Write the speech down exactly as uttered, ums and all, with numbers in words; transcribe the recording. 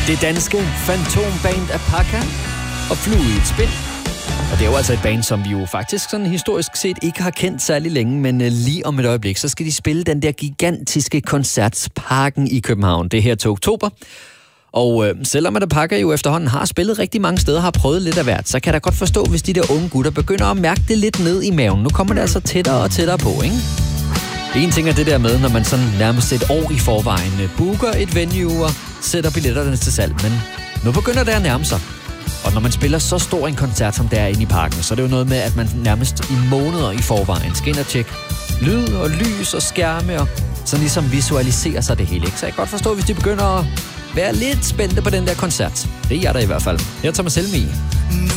Det danske fantomband Apaka og Flue i et spind. Og det er jo altså et band, som vi jo faktisk sådan historisk set ikke har kendt særlig længe, men lige om et øjeblik, så skal de spille den der gigantiske koncertsparken i København. Det her til oktober. Og øh, selvom at Apaka jo efterhånden har spillet rigtig mange steder, har prøvet lidt af hvert, så kan jeg da godt forstå, hvis de der unge gutter begynder at mærke det lidt ned i maven. Nu kommer det altså tættere og tættere på, ikke? En ting er det der med, når man sådan nærmest et år i forvejen booker et venue og sætter billetterne til salg, men nu begynder det at nærme sig. Og når man spiller så stor en koncert, som det er inde i parken, så er det jo noget med, at man nærmest i måneder i forvejen skal ind og tjekke lyd og lys og skærme og så ligesom visualisere sig det hele, ikke? Så jeg kan godt forstå, hvis de begynder at være lidt spændte på den der koncert. Det er jeg da i hvert fald. Jeg tager mig selv med i.